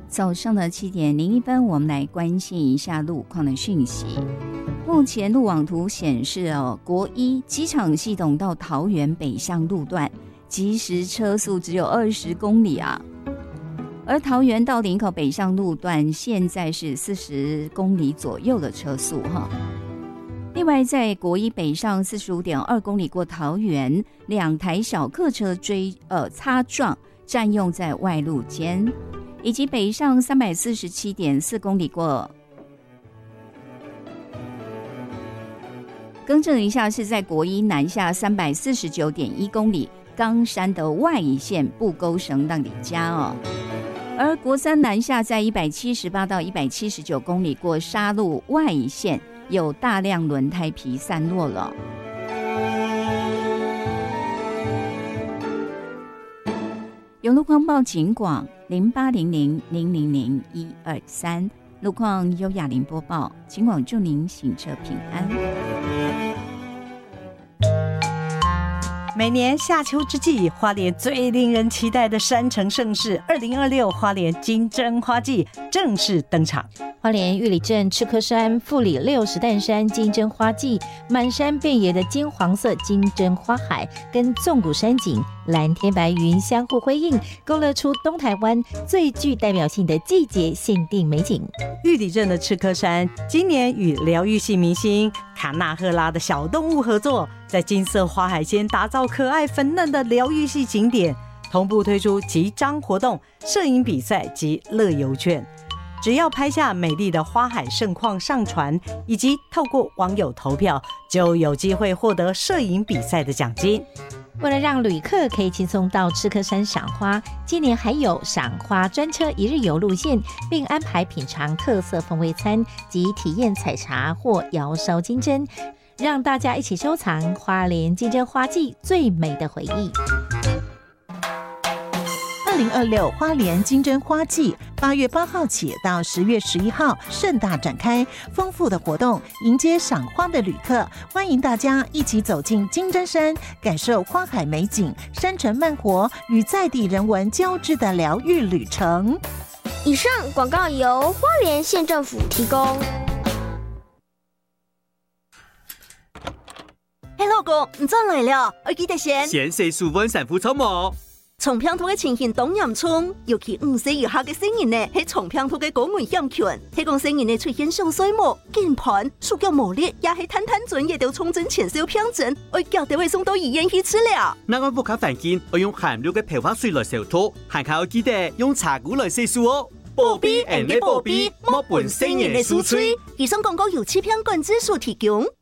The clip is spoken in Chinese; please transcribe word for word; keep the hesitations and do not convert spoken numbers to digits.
早上的七点零一分，我们来关心一下路况的讯息。目前路网图显示哦，国一机场系统到桃园北向路段，即时车速只有二十公里啊。而桃园到林口北向路段现在是四十公里左右的车速哈。另外，在国一北上四十五点二公里过桃园，两台小客车追呃擦撞，占用在外路间，以及北上三百四十七点四公里过。更正一下，是在国一南下三百四十九点一公里，冈山的外一线布沟绳让里家哦。而国三南下在一百七十八到一百七十九公里过沙路外一线，有大量轮胎皮散落了。有路况报警广零八零零零零零一二三，路况优雅林播报，警广祝您行车平安。 每年夏秋之际，花莲最令人期待的山城盛事二零二六花莲金针花季正式登场。 花莲玉里镇赤科山富里六十担山金针花季，满山遍野的金黄色金针花海跟纵谷山景、蓝天白云相互辉映，勾勒出东台湾最具代表性的季节限定美景。 玉里镇的赤科山今年与疗愈系明星卡纳赫拉的小动物合作，在金色花海间打造可爱粉嫩的疗愈系景点，同步推出集章活动、摄影比赛及乐游券。只要拍下美丽的花海盛况上传，以及透过网友投票，就有机会获得摄影比赛的奖金。 为了让旅客可以轻松到赤科山赏花，今年还有赏花专车一日游路线，并安排品尝特色风味餐及体验采茶或窑烧金针，让大家一起收藏花莲金针花季最美的回忆。 二零二六花莲金针花季八月八号起到十月十一号盛大展开，丰富的活动迎接赏花的旅客，欢迎大家一起走进金针山，感受花海美景、山城慢活与在地人文交织的疗愈旅程。 以上广告由花莲县政府提供。 嘿，老公，你转来了，我记得先先洗漱完sản婦草毛。 從平頭嘅情形當嚴重，尤其五歲以下嘅成人呢，係從平頭嘅高危險群。係講成人呢出現小水毛、肩盤、手腳無力，也係攤攤轉也到重症前兆病症，我叫哋會送到醫院去治療。 那我不卡環境，我用含氯嘅漂髮水來消毒，還靠記得用茶壺來洗漱哦。保庇人嘅保庇，莫伴成人嘅輸吹。以上廣告由欺騙管制所提供。